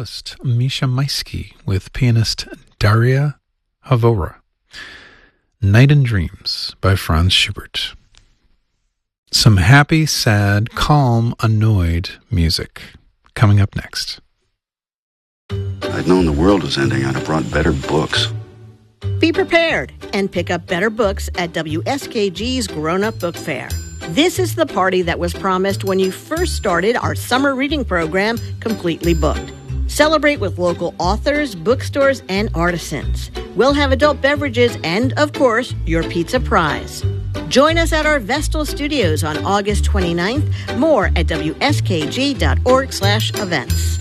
cellist Misha Maisky with pianist Daria Havora. Night and Dreams by Franz Schubert. Some happy, sad, calm, annoyed music. Coming up next. I'd known the world was ending. I'd have brought better books. Be prepared and pick up better books at WSKG's Grown Up Book Fair. This is the party that was promised when you first started our summer reading program, Completely Booked. Celebrate with local authors, bookstores, and artisans. We'll have adult beverages and, of course, your pizza prize. Join us at our Vestal Studios on August 29th. More at wskg.org/events.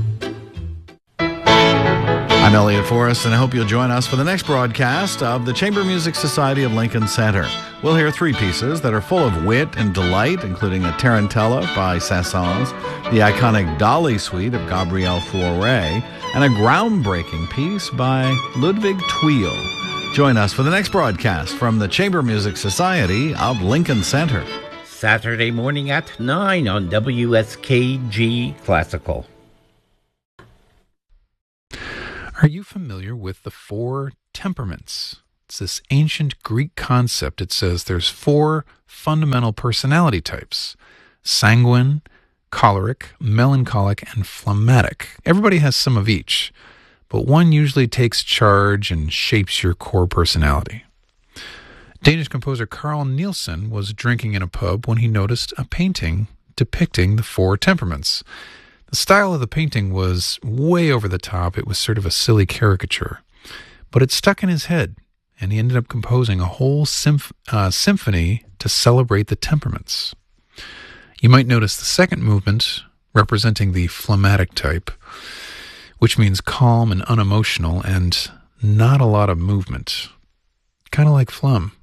I'm Elliot Forrest, and I hope you'll join us for the next broadcast of the Chamber Music Society of Lincoln Center. We'll hear three pieces that are full of wit and delight, including a Tarantella by Saint-Saëns, the iconic Dolly Suite of Gabriel Fauré, and a groundbreaking piece by Ludwig Thuil. Join us for the next broadcast from the Chamber Music Society of Lincoln Center. Saturday morning at 9 on WSKG Classical. Are you familiar with the four temperaments? It's this ancient Greek concept. It says there's four fundamental personality types: sanguine, choleric, melancholic, and phlegmatic. Everybody has some of each, but one usually takes charge and shapes your core personality. Danish composer Carl Nielsen was drinking in a pub when he noticed a painting depicting the four temperaments. The style of the painting was way over the top. It was sort of a silly caricature. But it stuck in his head, and he ended up composing a whole symphony to celebrate the temperaments. You might notice the second movement, representing the phlegmatic type, which means calm and unemotional and not a lot of movement. Kind of like phlegm.